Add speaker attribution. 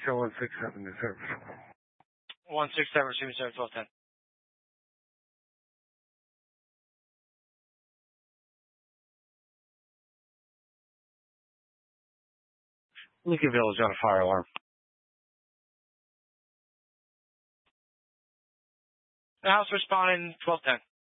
Speaker 1: Show 167 to service.
Speaker 2: 167, receiving 71210.
Speaker 1: Lincoln Village on a fire alarm.
Speaker 2: The house responding 1210.